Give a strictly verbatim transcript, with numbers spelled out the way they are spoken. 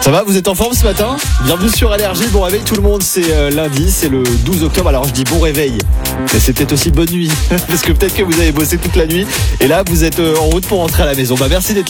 Ça va, vous êtes en forme ce matin? Bienvenue sur Allergie, bon réveil tout le monde, c'est euh, lundi, c'est le douze octobre, alors je dis bon réveil, mais c'est peut-être aussi bonne nuit, parce que peut-être que vous avez bossé toute la nuit, et là vous êtes euh, en route pour rentrer à la maison. Bah merci d'être